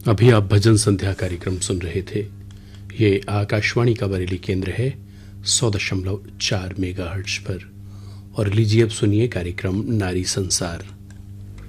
अभी आप भजन संध्या कार्यक्रम सुन रहे थे। ये आकाशवाणी का बरेली केंद्र है 100.4 मेगाहर्ट्ज पर। और लीजिए अब सुनिए कार्यक्रम नारी संसार।